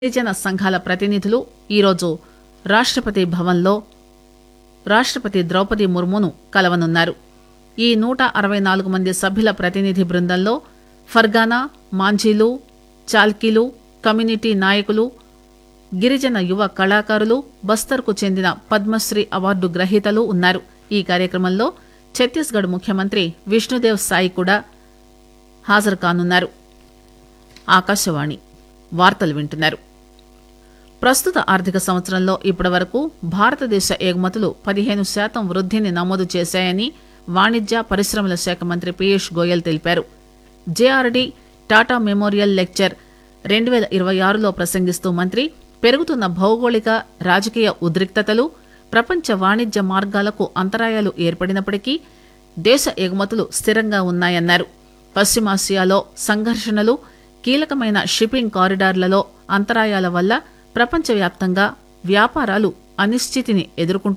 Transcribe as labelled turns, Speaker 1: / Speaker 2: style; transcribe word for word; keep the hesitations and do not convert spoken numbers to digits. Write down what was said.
Speaker 1: గిరిజన సంఘాల ప్రతినిధులు ఈరోజు రాష్టపతి భవన్లో రాష్టపతి ద్రౌపది ముర్మును కలవనున్నారు. ఈ నూట అరవై నాలుగు మంది సభ్యుల ప్రతినిధి బృందంలో ఫర్గానా, మాంఝీలు, చాల్కీలు, కమ్యూనిటీ నాయకులు, గిరిజన యువ కళాకారులు, బస్తర్కు చెందిన పద్మశ్రీ అవార్డు గ్రహీతలు ఉన్నారు. ఈ కార్యక్రమంలో ఛత్తీస్గఢ్ ముఖ్యమంత్రి విష్ణుదేవ్ సాయి కూడా హాజరు కానున్నారు. ఆకాశవాణి వార్తలు వింటున్నారు. ప్రస్తుత ఆర్థిక సంవత్సరంలో ఇప్పటివరకు భారతదేశ ఎగుమతులు పదిహేను శాతం వృద్ధిని నమోదు చేశాయని వాణిజ్య పరిశ్రమల శాఖ మంత్రి పీయూష్ గోయల్ తెలిపారు. జేఆర్డీ టాటా మెమోరియల్ లెక్చర్ రెండు పేల ఇరవై ఆరులో ప్రసంగిస్తూ మంత్రి పెరుగుతున్న భౌగోళిక రాజకీయ ఉద్రిక్తతలు, ప్రపంచ వాణిజ్య మార్గాలకు అంతరాయాలు ఏర్పడినప్పటికీ దేశ ఎగుమతులు స్థిరంగా ఉన్నాయన్నారు. పశ్చిమాసియాలో సంఘర్షణలు, కీలకమైన షిప్పింగ్ కారిడార్లలో అంతరాయాల వల్ల ప్రపంచవ్యాప్తంగా వ్యాపారాలు అనిశ్చితిని ఎదుర్కొంటున్నాయి.